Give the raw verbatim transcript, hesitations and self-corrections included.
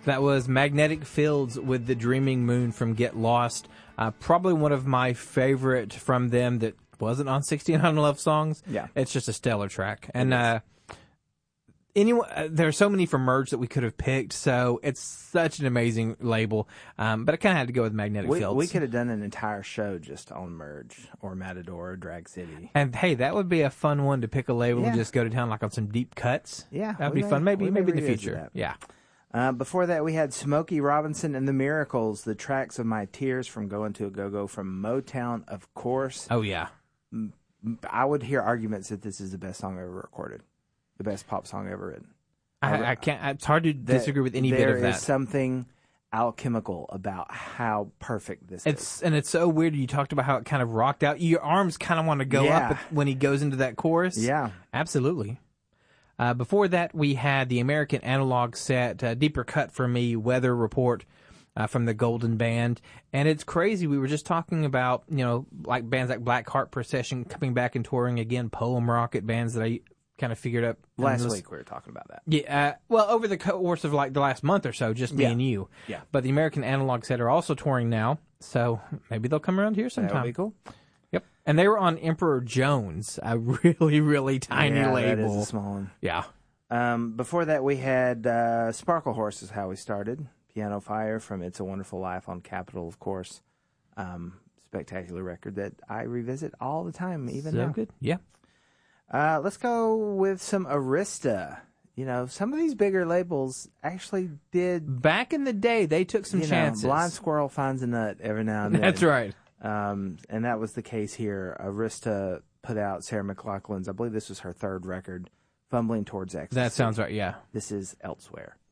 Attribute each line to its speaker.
Speaker 1: That was Magnetic Fields with The Dreaming Moon from Get Lost. Uh, probably one of my favorite from them that wasn't on sixteen hundred Love Songs.
Speaker 2: Yeah.
Speaker 1: It's just a stellar track. And uh, anyway, uh, there are so many from Merge that we could have picked, so it's such an amazing label. Um, but I kind of had to go with Magnetic
Speaker 2: We,
Speaker 1: Fields.
Speaker 2: we could have done an entire show just on Merge or Matador or Drag City.
Speaker 1: And hey, that would be a fun one to pick a label
Speaker 2: Yeah.
Speaker 1: and just go to town like on some deep cuts.
Speaker 2: Yeah,
Speaker 1: That'd
Speaker 2: we
Speaker 1: be
Speaker 2: may-
Speaker 1: fun. Maybe
Speaker 2: we may
Speaker 1: maybe in the
Speaker 2: revisit
Speaker 1: future.
Speaker 2: that.
Speaker 1: Yeah.
Speaker 2: Uh, before that, we had Smokey Robinson and the Miracles, the tracks of my tears from Going to a Go-Go from Motown, of course.
Speaker 1: Oh, yeah.
Speaker 2: I would hear arguments that this is the best song ever recorded, the best pop song ever written.
Speaker 1: I, I can't. It's hard to
Speaker 2: That
Speaker 1: disagree with any bit of
Speaker 2: There
Speaker 1: that.
Speaker 2: is something alchemical about how perfect this
Speaker 1: It's
Speaker 2: is.
Speaker 1: and it's so weird. You talked about how it kind of rocked out. Your arms kind of want to go
Speaker 2: Yeah.
Speaker 1: up when he goes into that chorus.
Speaker 2: Yeah.
Speaker 1: Absolutely. Uh, before that, we had the American Analog set, uh, Deeper Cut for Me, Weather Report uh, from the Golden Band. And it's crazy. We were just talking about, you know, like bands like Black Heart Procession coming back and touring again, Poem Rocket, bands that I kind of figured up.
Speaker 2: Last
Speaker 1: and
Speaker 2: week we were talking about that.
Speaker 1: Yeah, uh, well, over the course of like the last month or so, just me
Speaker 2: Yeah.
Speaker 1: and you.
Speaker 2: Yeah.
Speaker 1: But the American Analog set are also touring now, so maybe they'll come around here sometime.
Speaker 2: That would be cool.
Speaker 1: Yep. And they were on Emperor Jones, a really, really tiny
Speaker 2: yeah,
Speaker 1: label.
Speaker 2: that is a small one.
Speaker 1: Yeah.
Speaker 2: Um, before that, we had uh, Sparkle Horse is how we started. Piano Fire from It's a Wonderful Life on Capitol, of course. Um, spectacular record that I revisit all the time, even
Speaker 1: So
Speaker 2: now.
Speaker 1: good. Yeah.
Speaker 2: Uh, let's go with some Arista. You know, some of these bigger labels actually did.
Speaker 1: Back in the day, they took some
Speaker 2: you
Speaker 1: chances.
Speaker 2: know, blind squirrel finds a nut every now and then.
Speaker 1: That's right.
Speaker 2: Um, and that was the case here. Arista put out Sarah McLachlan's, I believe this was her third record, Fumbling Towards Ecstasy.
Speaker 1: That sounds right, yeah.
Speaker 2: This is Elsewhere.